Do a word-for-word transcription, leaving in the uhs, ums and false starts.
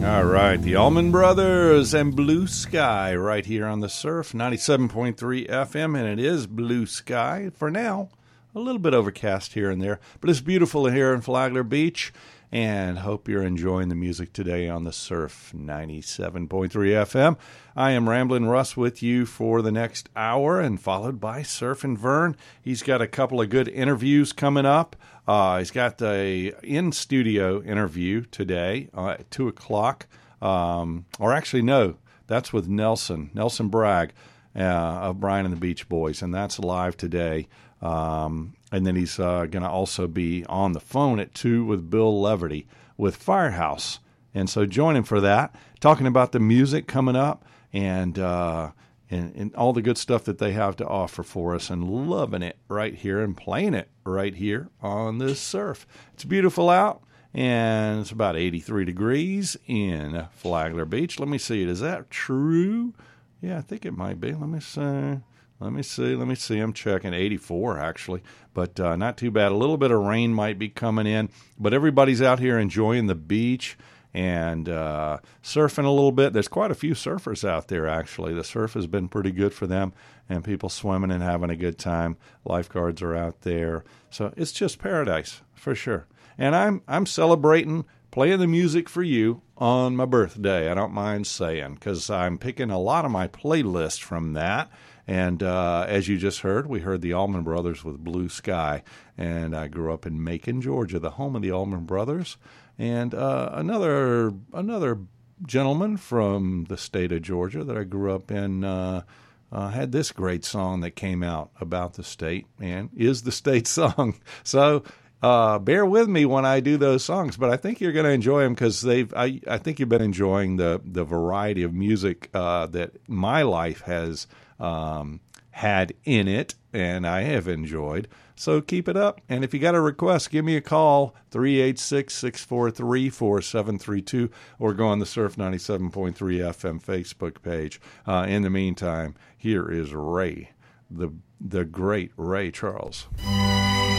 All right, the Allman Brothers and Blue Sky right here on the Surf, ninety-seven point three F M, and it is blue sky for now. A little bit overcast here and there, but it's beautiful here in Flagler Beach, and hope you're enjoying the music today on the Surf, ninety-seven point three F M. I am Ramblin' Russ with you for the next hour, and followed by Surfin' Vern. He's got a couple of good interviews coming up. Uh, he's got a in-studio interview today uh, at two o'clock. Um, or actually, no, that's with Nelson, Nelson Bragg uh, of Brian and the Beach Boys, and that's live today. Um, and then he's uh, going to also be on the phone at two with Bill Leverty with Firehouse. And so join him for that, talking about the music coming up and uh And, and all the good stuff that they have to offer for us, and loving it right here and playing it right here on this Surf. It's beautiful out, and it's about eighty-three degrees in Flagler Beach. Let me see. Is that true? Yeah, I think it might be. Let me see. Let me see. Let me see. I'm checking. eighty-four, actually, but uh, not too bad. A little bit of rain might be coming in, but everybody's out here enjoying the beach and uh, surfing a little bit. There's quite a few surfers out there, actually. The surf has been pretty good for them, and people swimming and having a good time. Lifeguards are out there. So it's just paradise, for sure. And I'm I'm celebrating playing the music for you on my birthday, I don't mind saying, because I'm picking a lot of my playlist from that. And uh, as you just heard, we heard the Allman Brothers with Blue Sky. And I grew up in Macon, Georgia, the home of the Allman Brothers. And uh, another another gentleman from the state of Georgia that I grew up in uh, uh, had this great song that came out about the state and is the state song. So uh, bear with me when I do those songs, but I think you're going to enjoy them because they've. I, I think you've been enjoying the the variety of music uh, that my life has um, had in it, and I have enjoyed. So keep it up. And if you got a request, give me a call, three eight six, six four three, four seven three two, or go on the Surf ninety-seven point three F M Facebook page. Uh, in the meantime, here is Ray, the the great Ray Charles.